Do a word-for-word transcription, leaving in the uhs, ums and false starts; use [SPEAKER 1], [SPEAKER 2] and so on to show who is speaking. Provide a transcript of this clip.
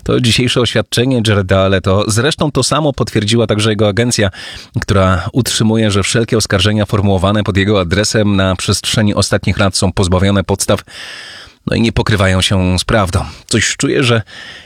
[SPEAKER 1] To dzisiejsze oświadczenie Jareda Leto. Zresztą to samo potwierdziła także jego agencja, która utrzymuje, że wszelkie oskarżenia formułowane pod jego adresem na przestrzeni ostatnich lat są pozbawione podstaw, no i nie pokrywają się z prawdą. Coś czuję, że